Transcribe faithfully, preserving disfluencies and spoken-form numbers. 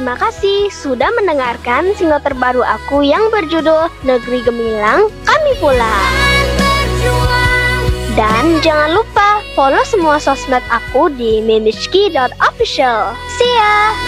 Terima kasih sudah mendengarkan single terbaru aku yang berjudul Negeri Gemilang, Kami Pulang. Dan jangan lupa follow semua sosmed aku di mimizki dot official. See ya!